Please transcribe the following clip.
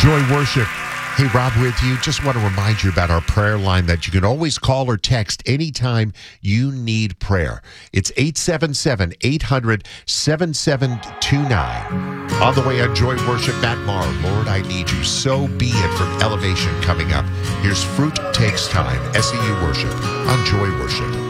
Joy Worship. Hey, Rob with you. Just want to remind you about our prayer line that you can always call or text anytime you need prayer. It's 877-800-7729. On the way on Joy Worship, Matt Maher, Lord, I Need You. So Be It from Elevation coming up. Here's Fruit Takes Time, SEU Worship on Joy Worship.